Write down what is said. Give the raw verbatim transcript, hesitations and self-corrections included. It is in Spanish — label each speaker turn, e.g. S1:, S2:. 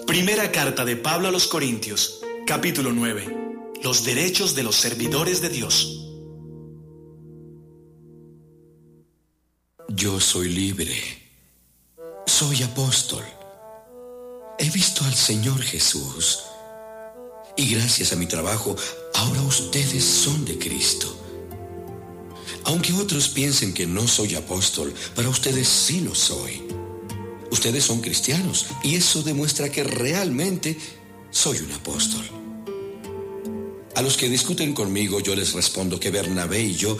S1: Primera carta de Pablo a los Corintios, capítulo nueve. Los derechos de los servidores de Dios.
S2: Yo soy libre. Soy apóstol. He visto al Señor Jesús. Y gracias a mi trabajo, ahora ustedes son de Cristo. Aunque otros piensen que no soy apóstol, para ustedes sí lo soy. Ustedes son cristianos y eso demuestra que realmente soy un apóstol. A los que discuten conmigo, yo les respondo que Bernabé y yo